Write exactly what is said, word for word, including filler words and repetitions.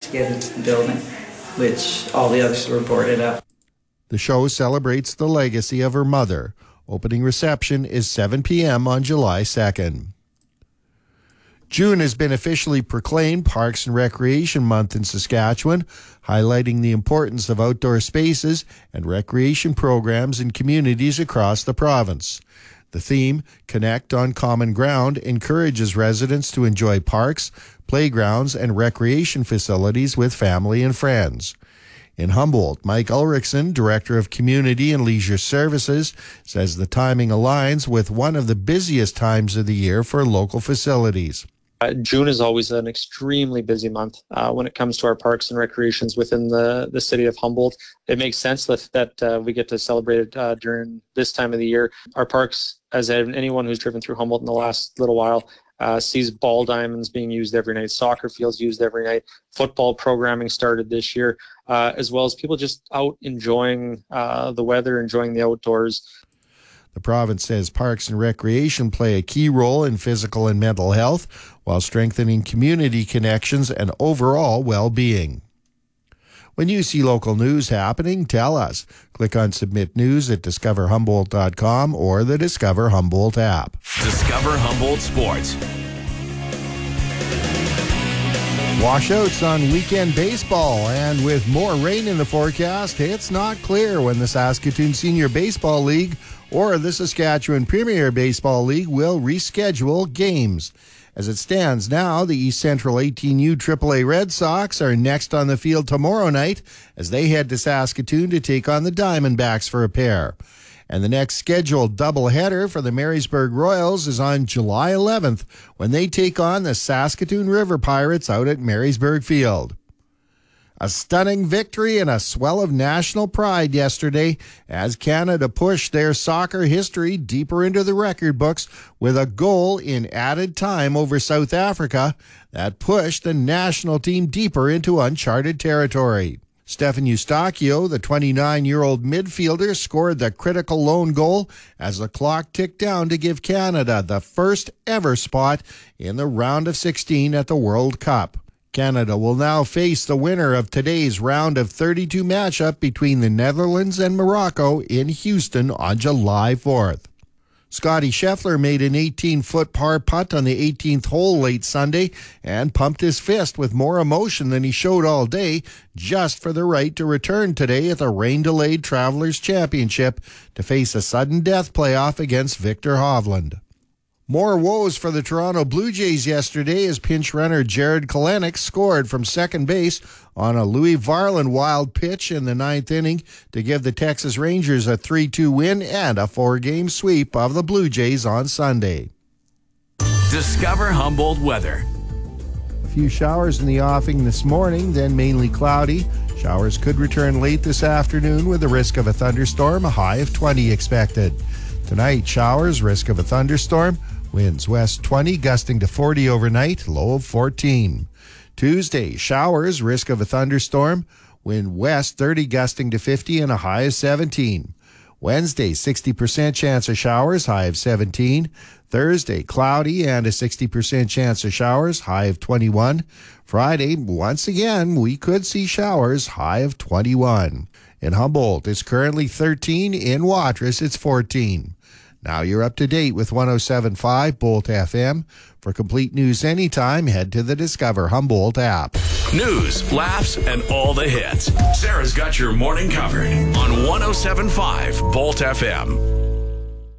to get into the building, which all the others were boarded up. The show celebrates the legacy of her mother. Opening reception is seven p.m. on July second. June has been officially proclaimed Parks and Recreation Month in Saskatchewan, highlighting the importance of outdoor spaces and recreation programs in communities across the province. The theme, Connect on Common Ground, encourages residents to enjoy parks, playgrounds, and recreation facilities with family and friends. In Humboldt, Mike Ulrichsen, Director of Community and Leisure Services, says the timing aligns with one of the busiest times of the year for local facilities. Uh, June is always an extremely busy month uh, when it comes to our parks and recreations within the, the city of Humboldt. It makes sense that, that uh, we get to celebrate it uh, during this time of the year. Our parks, as anyone who's driven through Humboldt in the last little while, uh, sees ball diamonds being used every night, soccer fields used every night, football programming started this year, uh, as well as people just out enjoying uh, the weather, enjoying the outdoors. The province says parks and recreation play a key role in physical and mental health while strengthening community connections and overall well-being. When you see local news happening, tell us. Click on Submit News at discover humboldt dot com or the Discover Humboldt app. Discover Humboldt Sports. Washouts on weekend baseball, and with more rain in the forecast, it's not clear when the Saskatoon Senior Baseball League or the Saskatchewan Premier Baseball League will reschedule games. As it stands now, the East Central eighteen U triple A Red Sox are next on the field tomorrow night as they head to Saskatoon to take on the Diamondbacks for a pair. And the next scheduled doubleheader for the Marysburg Royals is on July eleventh when they take on the Saskatoon River Pirates out at Marysburg Field. A stunning victory and a swell of national pride yesterday as Canada pushed their soccer history deeper into the record books with a goal in added time over South Africa that pushed the national team deeper into uncharted territory. Stefan Eustachio, the twenty-nine-year-old midfielder, scored the critical lone goal as the clock ticked down to give Canada the first ever spot in the round of sixteen at the World Cup. Canada will now face the winner of today's round of thirty-two matchup between the Netherlands and Morocco in Houston on July fourth. Scotty Scheffler made an eighteen-foot par putt on the eighteenth hole late Sunday and pumped his fist with more emotion than he showed all day just for the right to return today at the rain-delayed Travelers Championship to face a sudden death playoff against Victor Hovland. More woes for the Toronto Blue Jays yesterday as pinch runner Jared Kelenic scored from second base on a Louis Varland wild pitch in the ninth inning to give the Texas Rangers a three two win and a four-game sweep of the Blue Jays on Sunday. Discover Humboldt weather. A few showers in the offing this morning, then mainly cloudy. Showers could return late this afternoon with the risk of a thunderstorm, a high of twenty expected. Tonight, showers, risk of a thunderstorm. Winds west twenty, gusting to forty overnight, low of fourteen. Tuesday, showers, risk of a thunderstorm. Wind west thirty, gusting to fifty, and a high of seventeen. Wednesday, sixty percent chance of showers, high of seventeen. Thursday, cloudy and a sixty percent chance of showers, high of twenty-one. Friday, once again, we could see showers, high of twenty-one. In Humboldt, it's currently thirteen. In Watrous, it's fourteen. Now you're up to date with one oh seven point five Bolt F M. For complete news anytime, head to the Discover Humboldt app. News, laughs, and all the hits. Sarah's got your morning covered on one oh seven point five Bolt F M.